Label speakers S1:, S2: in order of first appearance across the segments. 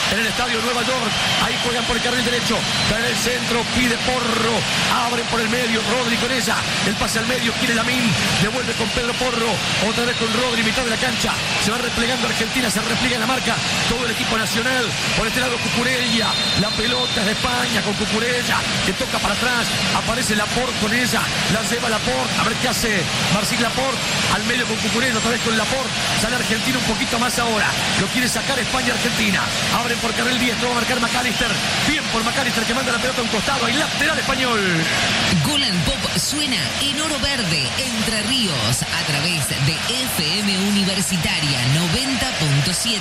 S1: en el estadio Nueva York. Ahí juegan por el carril derecho. Está en el centro, pide Porro. Abren por el medio, Rodri con ella. El pase al medio, quiere Lamín. Devuelve con Pedro Porro. Otra vez con Rodri, mitad de la cancha. Se va replegando Argentina, se repliega en la marca. Todo el equipo nacional. Por este lado Cucurella. La pelota es de España con Cucurella, que toca para atrás. Aparece Laporte con ella. La lleva Laporte. A ver qué hace Marcin Laporte. Al medio con Cucurella, otra vez con Laporte. Sale Argentina un poquito más ahora. Lo quiere sacar España-Argentina. Abren por carril 10. Lo va a marcar McAllister. Bien por McAllister, que manda la pelota a un costado. Hay lateral español.
S2: Golan Pop suena en Oro Verde, Entre Ríos, a través de FM Universitaria 90.7.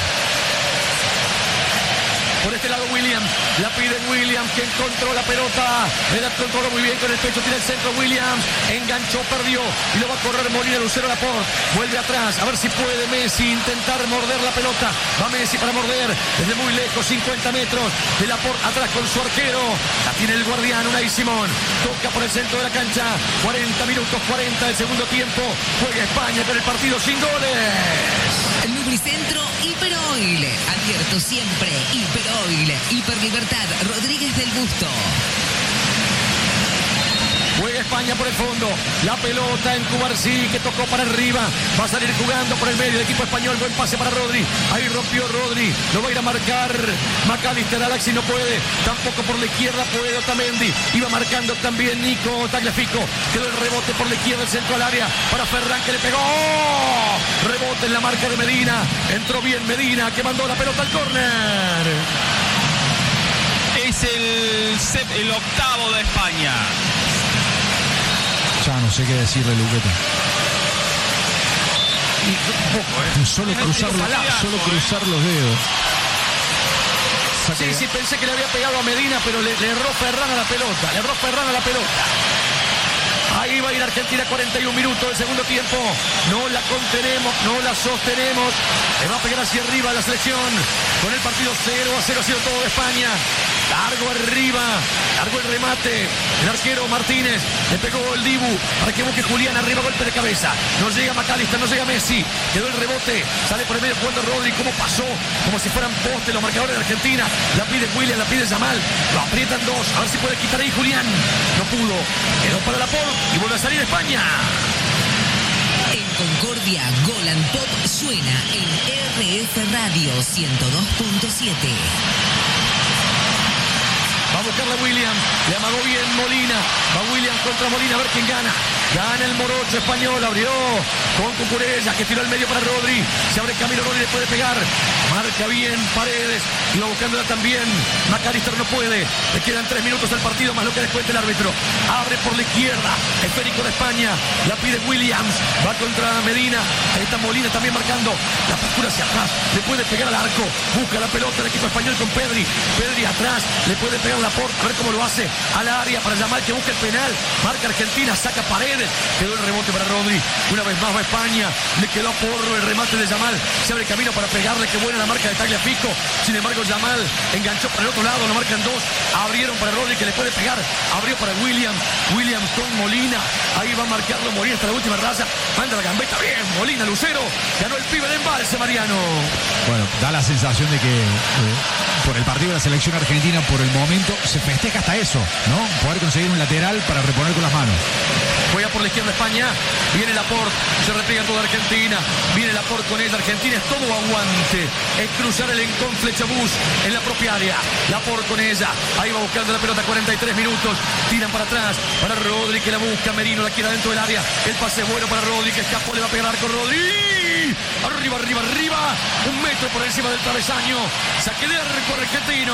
S1: Por este lado Williams, la pide Williams, que encontró la pelota, le da control muy bien con el pecho, tira el centro Williams, enganchó, perdió, y lo va a correr Molina, Lucero Laporte, vuelve atrás, a ver si puede Messi intentar morder la pelota, va Messi para morder, desde muy lejos, 50 metros, de Laporte atrás con su arquero, la tiene el guardián, Unai Simón, toca por el centro de la cancha, 40 minutos, 40 del segundo tiempo, juega España con el partido sin goles.
S2: Lubricentro Hiperoil, abierto siempre, Hiperoil, Hiperlibertad, Rodríguez del Busto.
S1: Juega España por el fondo. La pelota en Cubarsí, que tocó para arriba. Va a salir jugando por el medio del equipo español. Buen pase para Rodri. Ahí rompió Rodri. Lo va a ir a marcar McAllister. Alexis no puede. Tampoco por la izquierda puede Otamendi. Iba marcando también Nico Tagliafico. Quedó el rebote por la izquierda, el centro al área. Para Ferran, que le pegó. ¡Oh! Rebote en la marca de Medina. Entró bien Medina, que mandó la pelota al córner.
S3: Es el octavo de España.
S4: Ya no sé qué decirle, Luquete. Solo cruzar los dedos.
S1: Sí, pensé que le había pegado a Medina, pero le erró Ferran a la pelota. Ahí va a ir Argentina, 41 minutos del segundo tiempo. No la contenemos, no la sostenemos. Le va a pegar hacia arriba la selección. Con el partido 0-0 ha sido todo de España. Largo arriba, largo el remate. El arquero Martínez le pegó el Dibu para que busque Julián arriba, golpe de cabeza. No llega McAllister, no llega Messi. Quedó el rebote, sale por el medio jugando Rodri. ¿Cómo pasó? Como si fueran postes los marcadores de Argentina. La pide William, la pide Yamal. Lo aprietan dos, a ver si puede quitar ahí Julián. No pudo, quedó para Laporte y vuelve a salir España.
S2: En Concordia, Golan Pop suena en RF Radio 102.7.
S1: Va a buscarla Williams, le amagó bien Molina, va Williams contra Molina, a ver quién gana. Gana el morocho español, abrió con Cucurella, que tiró el medio para Rodri. Se abre camino, Rodri le puede pegar. Marca bien Paredes, iba buscándola también. McAllister no puede, le quedan 3 minutos al partido, más lo que descuente el árbitro. Abre por la izquierda, esférico de España, la pide Williams, va contra Medina. Ahí está Molina también marcando, la apertura hacia atrás, le puede pegar al arco. Busca la pelota el equipo español con Pedri. Pedri atrás, le puede pegar Laporte, a ver cómo lo hace, al área para Yamal, que busca el penal. Marca Argentina, saca Paredes, quedó el rebote para Rodri. Una vez más va España, le quedó a Porro el remate de Yamal, se abre camino para pegarle, que buena la marca de Tagliafico. Sin embargo Yamal enganchó para el otro lado, lo marcan dos, abrieron para Rodri, que le puede pegar, abrió para Williams con Molina, ahí va a marcarlo Molina hasta la última raya, manda la gambeta, bien Molina, Lucero, ganó el pibe de embalse, Mariano.
S4: Bueno, da la sensación de que por el partido de la selección argentina, por el momento, se festeja hasta eso, ¿no? Poder conseguir un lateral para reponer con las manos.
S1: Juega por la izquierda España, viene Laporte, se repliega toda Argentina, viene Laporte con ella, Argentina es todo aguante, es cruzar el Encon Flechabús en la propia área, Laporte con ella, ahí va buscando la pelota, 43 minutos, tiran para atrás, para Rodri, que la busca, Merino la quiere dentro del área, el pase bueno para Rodri, que escapó, le va a pegar con Rodri, arriba, 1 metro por encima del travesaño, saque de arco argentino.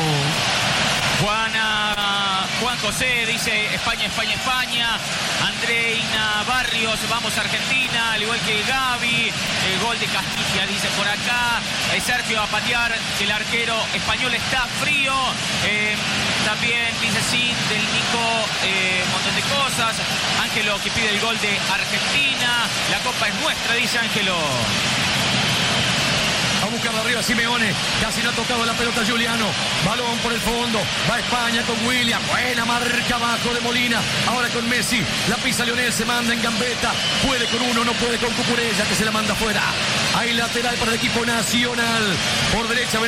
S3: Juan José dice España. Andreina Barrios, vamos Argentina, al igual que Gaby. El gol de Castilla, dice por acá. Sergio a patear, el arquero español está frío. También dice sí, del Nico, un montón de cosas. Ángelo, que pide el gol de Argentina. La copa es nuestra, dice Ángelo.
S1: A buscarla arriba Simeone, casi no ha tocado la pelota Giuliano, balón por el fondo, va España con William, buena marca abajo de Molina, ahora con Messi, la pisa Lionel, se manda en gambeta, puede con uno, no puede con Cucurella, que se la manda afuera. Hay lateral para el equipo nacional, por derecha